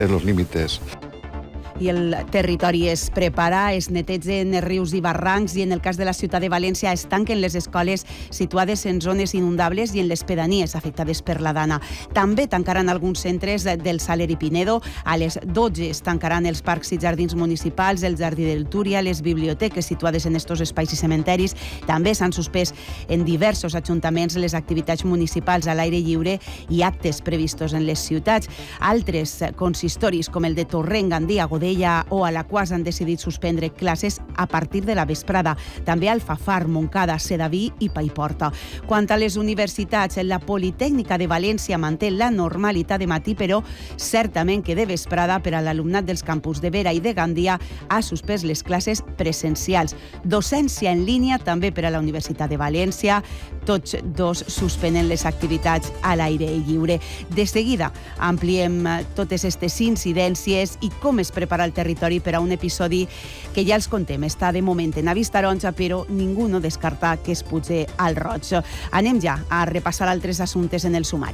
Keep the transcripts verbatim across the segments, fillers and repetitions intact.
los límites. I el territori es prepara, es netegen rius i barrancs i en el cas de la ciutat de València es tanquen les escoles situades en zones inundables i en les pedanies afectades per la Dana. També tancaran alguns centres del Saler i Pinedo. A les dotze es tancaran els parcs i jardins municipals, el Jardí del Túria, les biblioteques situades en estos espais i cementeris. També s'han suspès en diversos ajuntaments les activitats municipals a l'aire lliure i actes previstos en les ciutats. Altres consistoris, com el de Torrent, Gandia, Godella o Alaquàs han decidit suspendre classes a partir de la vesprada. També Alfafar, Montcada, Sedaví i Paiporta. Quant a les universitats, la Politècnica de València manté la normalitat de matí, però certament que de vesprada per a l'alumnat dels campus de Vera i de Gandia ha suspès les classes presencials. Docència en línia també per a la Universitat de València. Tots dos suspenen les activitats a l'aire lliure. De seguida ampliem totes aquestes incidències i com es prepara el territori per a un episodi que ja els contem. Està de moment en avís taronja, però ningú no descarta que es puge al roig. Anem ja a repassar altres assumptes en el sumari.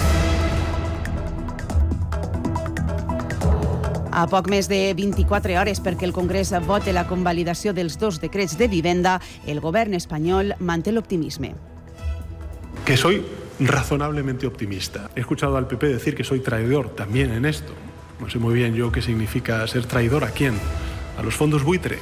A poc més de vint-i-quatre hores perquè el Congrés vote la convalidació dels dos decrets de vivenda, el govern espanyol manté l'optimisme. Que soy razonablemente optimista. He escuchado al P P decir que soy traidor también en esto. No sé muy bien yo qué significa ser traidor. ¿A quién? ¿A los fondos buitre?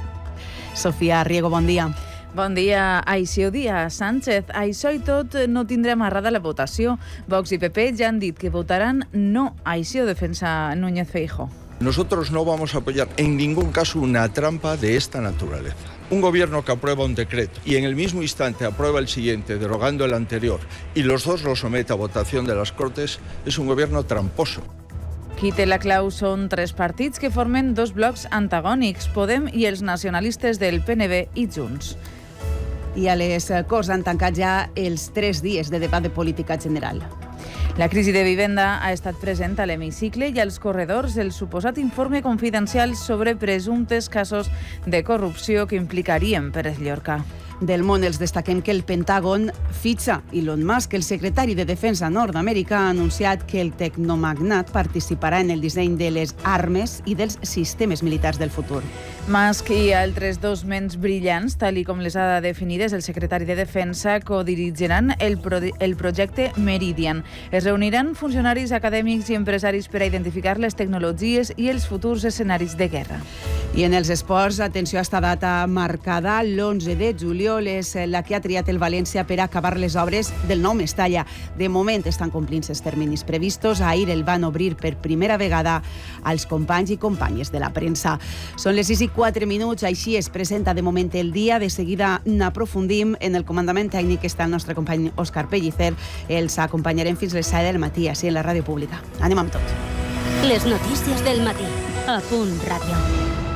Sofia Riego, bon dia. Bon dia. Així ho dia Sánchez. Això i tot no tindrà amarrada la votació. Vox i P P ja han dit que votaran no. Així ho defensa Núñez Feijóo. Nosotros no vamos a apoyar en ningún caso una trampa de esta naturaleza. Un gobierno que aprueba un decreto y en el mismo instante aprueba el siguiente, derogando el anterior, y los dos lo somete a votación de las Cortes, es un gobierno tramposo. Qui té la clau són tres partits que formen dos blocs antagònics, Podem i els nacionalistes del P N V i Junts. I a les Corts han tancat ja els tres dies de debat de política general. La crisi de vivenda ha estat present a l'hemicicle i als corredors el suposat informe confidencial sobre presumptes casos de corrupció que implicarien Pérez Llorca. Del món els destaquem que el Pentàgon fitxa Elon Musk. El secretari de Defensa nord-americà ha anunciat que el tecnomagnat participarà en el disseny de les armes i dels sistemes militars del futur. Musk i altres dos ments brillants, tal i com les ha definides el secretari de Defensa, codirigiran el, pro el projecte Meridian. Es reuniran funcionaris acadèmics i empresaris per a identificar les tecnologies i els futurs escenaris de guerra. I en els esports, atenció a esta data marcada, l'onze de juliol és la que ha triat el València per acabar les obres del nou Mestalla. De moment estan complint els terminis previstos. Ahir el van obrir per primera vegada als companys i companyes de la premsa. Són les sis i quatre minuts, així es presenta de moment el dia. De seguida n'aprofundim. En el comandament tècnic està el nostre company Òscar Pellicer. Els acompanyarem fins les set del matí, així en la ràdio pública. Anem amb tot. Les notícies del matí. A Punt Ràdio.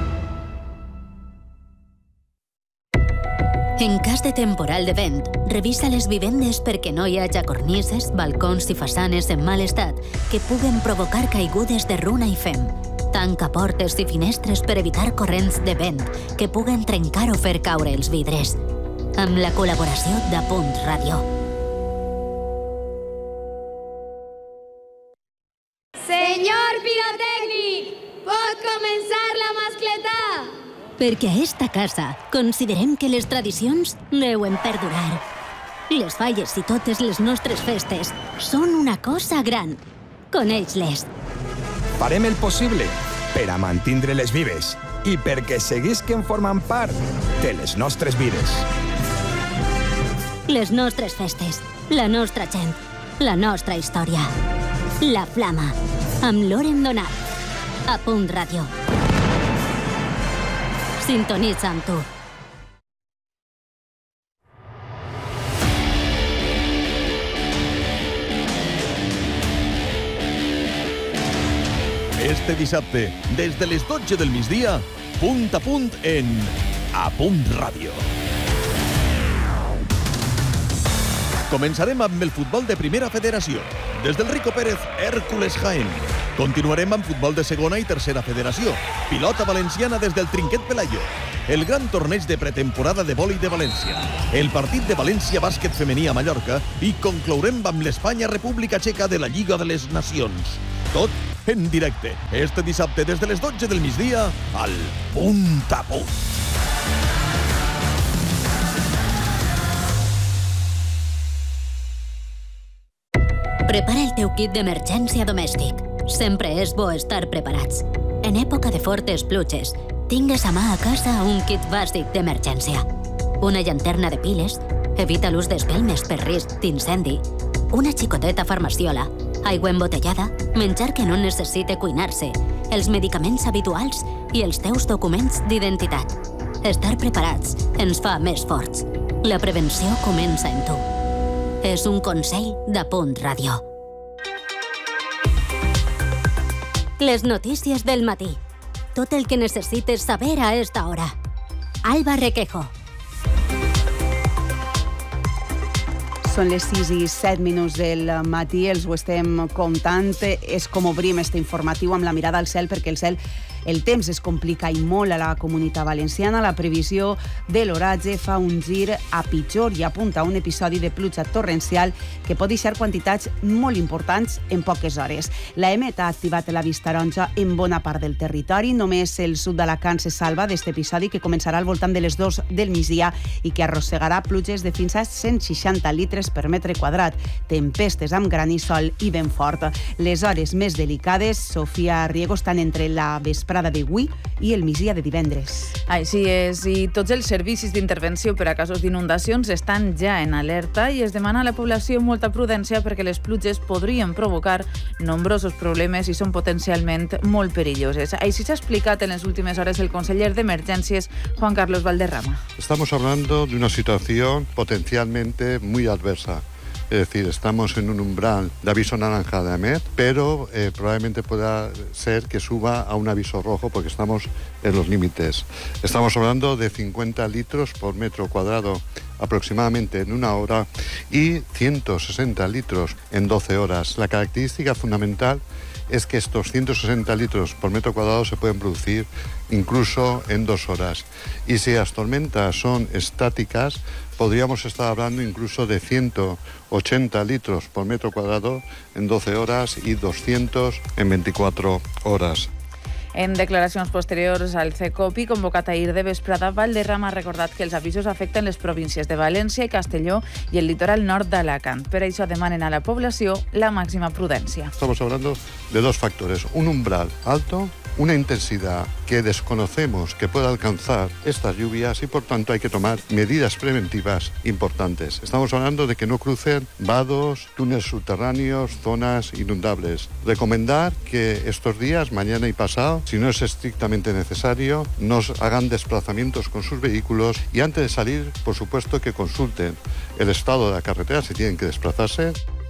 En cas de temporal de vent, revisa les vivendes perquè no hi hagi cornises, balcons i façanes en mal estat que puguen provocar caigudes de runa i fem. Tanca portes i finestres per evitar corrents de vent que puguen trencar o fer caure els vidres. Amb la col·laboració de Punt Ràdio. Senyor pirotècnic, pot començar la mascletà? Perquè a esta casa considerem que les tradicions deuen perdurar. Les falles i totes les nostres festes són una cosa gran. Coneix-les. Farem el possible per a mantindre-les vives i perquè seguisquen formant part de les nostres vides. Les nostres festes, la nostra gent, la nostra història. La Flama, amb Loren Donat. A Punt Ràdio. Sintonitza amb tu. Este dissabte, des de les dotze del migdia, punt a punt en A Punt Ràdio. Començarem amb el futbol de Primera Federació. Des del Rico Pérez, Hércules Jaén. Continuarem amb futbol de segona i tercera federació. Pilota valenciana des del Trinquet Pelayo. El gran torneig de pretemporada de vòlei de València. El partit de València bàsquet femení a Mallorca i conclourem amb l'Espanya República Txeca de la Lliga de les Nacions. Tot en directe. Este dissabte des de les dotze del migdia al Punt a Punt. Prepara el teu kit d'emergència domèstic. Sempre és bo estar preparats. En època de fortes pluges, tingues a mà a casa un kit bàsic d'emergència. Una llanterna de piles, evita l'ús d'espelmes per risc d'incendi, una xicoteta farmaciola, aigua embotellada, menjar que no necessite cuinar-se, els medicaments habituals i els teus documents d'identitat. Estar preparats ens fa més forts. La prevenció comença en tu. És un consell de Punt Ràdio. Les notícies del matí. Tot el que necessites saber a esta hora. Alba Requejo. Són les sis i set minuts del matí, els ho estem contant. És com obrim este informatiu amb la mirada al cel, perquè el cel, el temps es complica i molt a la Comunitat Valenciana. La previsió de l'oratge fa un gir a pitjor i apunta a un episodi de pluja torrencial que pot deixar quantitats molt importants en poques hores. La EMET ha activat la vista taronja en bona part del territori. Només el sud d'Alacant se salva d'aquest episodi, que començarà al voltant de les dues del migdia i que arrossegarà pluges de fins a cent seixanta litres per metre quadrat, tempestes amb granissol i vent fort. Les hores més delicades, Sofia Riego, estan entre la vesprada d'avui i el migdia de divendres. Així és, i tots els servicis d'intervenció per a casos d'inundacions estan ja en alerta i es demana a la població molta prudència perquè les pluges podrien provocar nombrosos problemes i són potencialment molt perilloses. Així s'ha explicat en les últimes hores el conseller d'Emergències, Juan Carlos Valderrama. Estamos hablando de una situación potencialmente muy adversa. Es decir, estamos en un umbral de aviso naranja de AMET, pero eh, probablemente pueda ser que suba a un aviso rojo porque estamos en los límites. Estamos hablando de cincuenta litros por metro cuadrado aproximadamente en una hora y ciento sesenta litros en doce horas. La característica fundamental es que estos ciento sesenta litros por metro cuadrado se pueden producir incluso en dos horas. Y si las tormentas son estáticas, podríamos estar hablando incluso de ciento ochenta litros por metro cuadrado en doce horas y doscientos en veinticuatro horas. En declaracions posteriors al CECOPI, convocat ahir de vesprada, Valderrama ha recordat que els avisos afecten les províncies de València i Castelló i el litoral nord d'Alacant. Per això demanen a la població la màxima prudència. Estamos hablando de dos factores, un umbral alto, una intensidad que desconocemos que pueda alcanzar estas lluvias y por tanto hay que tomar medidas preventivas importantes. Estamos hablando de que no crucen vados, túneles subterráneos, zonas inundables. Recomendar que estos días, mañana y pasado, si no es estrictamente necesario, nos hagan desplazamientos con sus vehículos y antes de salir, por supuesto, que consulten el estado de la carretera si tienen que desplazarse.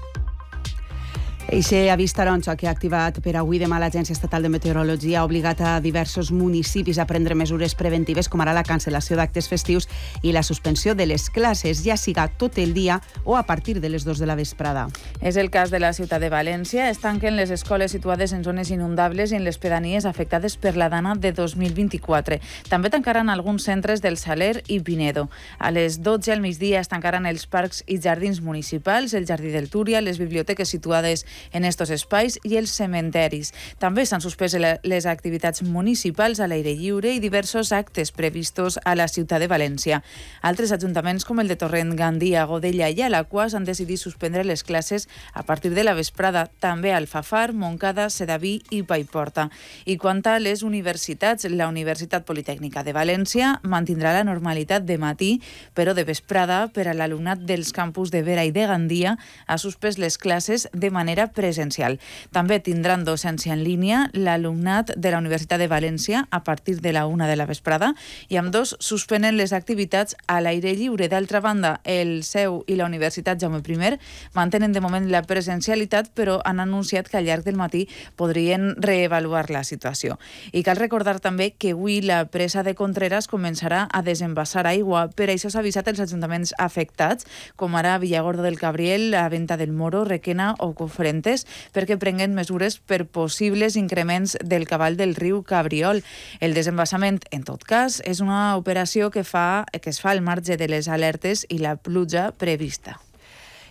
Eixe avís taronja que ha activat per avui demà l'Agència Estatal de Meteorologia ha obligat a diversos municipis a prendre mesures preventives, com ara la cancel·lació d'actes festius i la suspensió de les classes, ja siga tot el dia o a partir de les dues de la vesprada. És el cas de la ciutat de València. Es tanquen les escoles situades en zones inundables i en les pedanies afectades per la dana de dos mil vint-i-quatre. També tancaran alguns centres del Saler i Pinedo. A les dotze al migdia es tancaran els parcs i jardins municipals, el Jardí del Túria, les biblioteques situades en estos espais i els cementeris. També s'han suspès les activitats municipals a l'aire lliure i diversos actes previstos a la ciutat de València. Altres ajuntaments, com el de Torrent, Gandia, Godella i Alaquàs, han decidit suspendre les classes a partir de la vesprada. També Alfafar, Montcada, Sedaví i Paiporta. I quant a les universitats, la Universitat Politècnica de València mantindrà la normalitat de matí, però de vesprada per a l'alumnat dels campus de Vera i de Gandia ha suspès les classes de manera presencial. També tindran docència en línia l'alumnat de la Universitat de València a partir de la una de la vesprada i amb dos suspenen les activitats a l'aire lliure. D'altra banda, el C E U i la Universitat Jaume I mantenen de moment la presencialitat, però han anunciat que al llarg del matí podrien reavaluar la situació. I cal recordar també que avui la presa de Contreras començarà a desembassar aigua. Per això s'ha avisat els ajuntaments afectats, com ara Villargordo del Cabriel, la Venta del Moro, Requena o Cofrents, perquè prenguen mesures per possibles increments del cabal del riu Cabriol. El desembassament, en tot cas, és una operació que, fa, que es fa al marge de les alertes i la pluja prevista.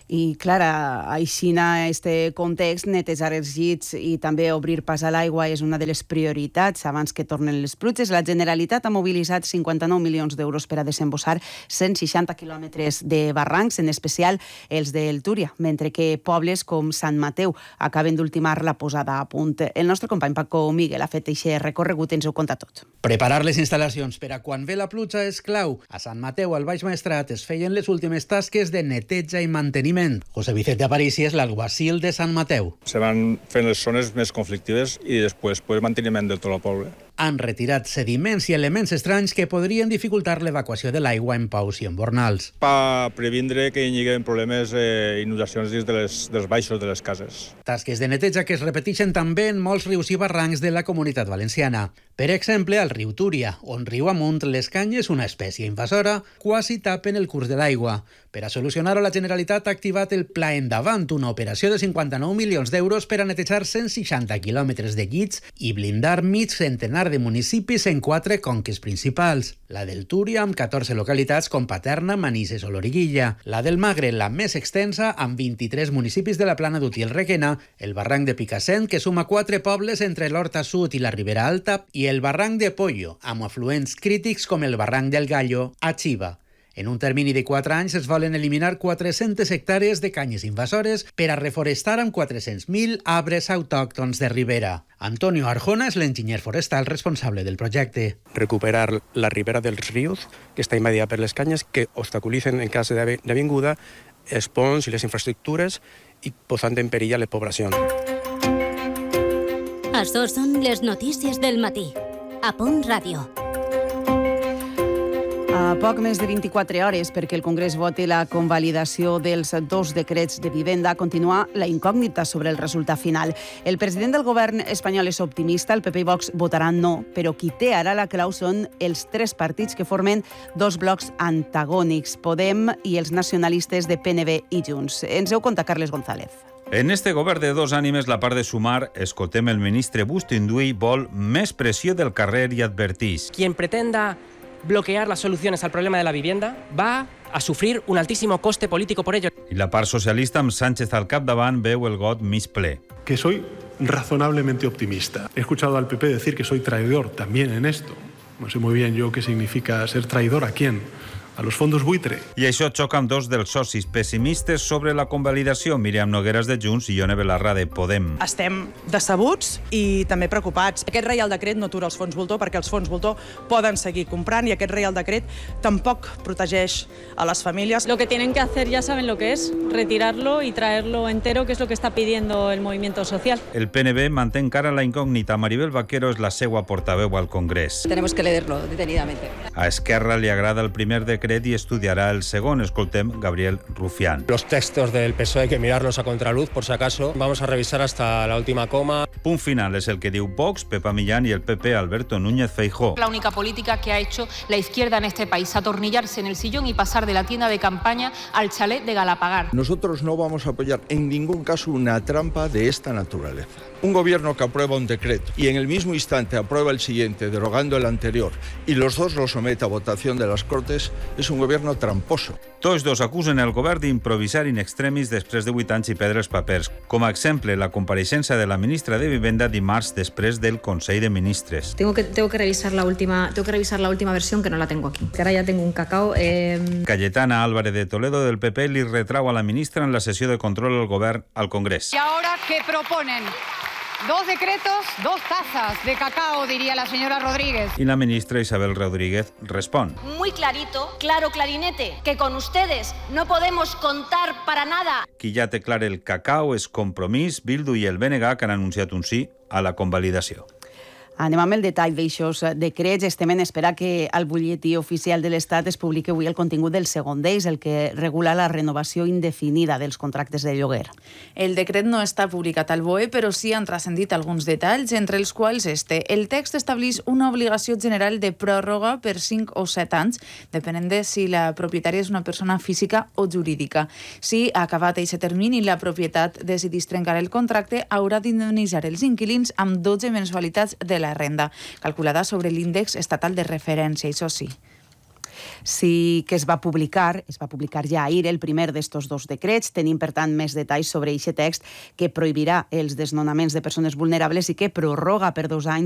I, clar, així en aquest context, netejar els llits i també obrir pas a l'aigua és una de les prioritats abans que tornen les pluges. La Generalitat ha mobilitzat cinquanta-nou milions d'euros per a desembossar cent seixanta quilòmetres de barrancs, en especial els del Túria, mentre que pobles com Sant Mateu acaben d'ultimar la posada a punt. El nostre company Paco Miguel ha fet aquest recorregut i ens ho conta tot. Preparar les instal·lacions per a quan ve la pluja és clau. A Sant Mateu, al Baix Maestrat, es feien les últimes tasques de neteja i manteniment. José Vicente Aparici és l'alguacil de Sant Mateu. Se van fent les zones més conflictives i després pues, manteniment de tot el poble. Han retirat sediments i elements estranys que podrien dificultar l'evacuació de l'aigua en paus i en bornals. Per previndre que hi hagi problemes eh, inundacions dins de les, dels baixos de les cases. Tasques de neteja que es repeteixen també en molts rius i barrancs de la Comunitat Valenciana. Per exemple, al riu Túria, on riu amunt les canyes, una espècie invasora, quasi tapen el curs de l'aigua. Per a solucionar-ho, la Generalitat ha activat el Pla Endavant, una operació de cinquanta-nou milions d'euros per a netejar cent seixanta quilòmetres de llits i blindar mig centenar de municipis en quatre conques principals. La del Túria, amb catorze localitats com Paterna, Manises o Loriguilla. La del Magre, la més extensa, amb vint-i-tres municipis de la Plana d'Uti i el Requena. El barranc de Picassent, que suma quatre pobles entre l'Horta Sud i la Ribera Alta. I el barranc de Pollo, amb afluents crítics com el barranc del Gallo a Xiva. En un termini de quatre anys es volen eliminar quatre-centes hectàrees de canyes invasores per a reforestar amb quatre-cents mil arbres autòctons de ribera. Antonio Arjona és l'enginyer forestal responsable del projecte. Recuperar la ribera dels rius, que està invadida per les canyes, que obstaculicen en cas d'avinguda els ponts i les infraestructures i posant en perill a les poblacions. Això són les notícies del matí. A Punt Ràdio. A poc més de vint-i-quatre hores perquè el Congrés voti la convalidació dels dos decrets de vivenda, continua la incògnita sobre el resultat final. El president del govern espanyol és optimista, el P P i Vox votaran no, però qui té ara la clau són els tres partits que formen dos blocs antagònics, Podem i els nacionalistes de P N V i Junts. Ens heu contat Carles González. En este govern de dos ànimes, la part de sumar, escoltem el ministre Bustinduy, vol més pressió del carrer i advertís. Quien pretenda bloquear las soluciones al problema de la vivienda va a sufrir un altísimo coste político por ello. I la part socialista, amb Sánchez al capdavant, veu el got mig ple. Que soy razonablemente optimista. He escuchado al P P decir que soy traidor también en esto. No sé muy bien yo qué significa ser traidor a quién. A los fondos buitre. I això xoca amb dos dels socis pessimistes sobre la convalidació, Míriam Nogueras de Junts i Ione Belarra de Podem. Estem decebuts i també preocupats. Aquest Reial Decret no atura els fons voltor perquè els fons voltor poden seguir comprant i aquest Reial Decret tampoc protegeix a les famílies. Lo que tienen que hacer ya saben lo que es, retirarlo y traerlo entero, que es lo que está pidiendo el movimiento social. El P N V manté encara la incògnita. Maribel Vaquero és la seua portaveu al Congrés. Tenemos que leerlo detenidamente. A Esquerra li agrada el primer decret y estudiará el segon. Escoltem Gabriel Rufián. Los textos del P S O E hay que mirarlos a contraluz, por si acaso. Vamos a revisar hasta la última coma. Punt final és el que diu Vox, Pepa Millán y el P P Alberto Núñez Feijóo. La única política que ha hecho la izquierda en este país, atornillarse en el sillón y pasar de la tienda de campaña al chalet de Galapagar. Nosotros no vamos a apoyar en ningún caso una trampa de esta naturaleza. Un gobierno que aprueba un decreto y en el mismo instante aprueba el siguiente, derogando el anterior, y los dos lo somete a votación de las Cortes, es un gobierno tramposo. Tots dos acusen el govern d'improvisar in extremis després de vuit anys i perdre els papers. Com a exemple, la compareixença de la ministra de Vivenda dimarts després del Consell de Ministres. Tengo que, tengo que revisar la última, tengo que revisar la última versión que no la tengo aquí. Que ahora ya tengo un cacao. Eh... Cayetana Álvarez de Toledo del P P li retrau a la ministra en la sessió de control al govern al Congrés. ¿Y ahora qué proponen? Dos decretos, dos tazas de cacao, diría la señora Rodríguez. Y la ministra Isabel Rodríguez responde. Muy clarito, claro clarinete, que con ustedes no podemos contar para nada. Qui ja té clar el cacao és Compromís, Bildu i el B N G que han anunciat un sí a la convalidació. Anem amb el detall d'aixòs decrets. Estem en espera que al butlletí oficial de l'Estat es publiqui avui el contingut del segon d'ells, el que regula la renovació indefinida dels contractes de lloguer. El decret no està publicat al B O E, però sí han transcendit alguns detalls, entre els quals este. El text estableix una obligació general de pròrroga per cinc o set anys, depenent de si la propietària és una persona física o jurídica. Si, acabat aquest termini, la propietat decidís trencar el contracte, haurà d'indemnitzar els inquilins amb dotze mensualitats de la renda, calculada sobre l'índex estatal de referència, això sí. sí que es va publicar, es va publicar ja ahir el primer d'estos dos decrets. Tenim, per tant, més detalls sobre aquest text que prohibirà els desnonaments de persones vulnerables i que prorroga per dos anys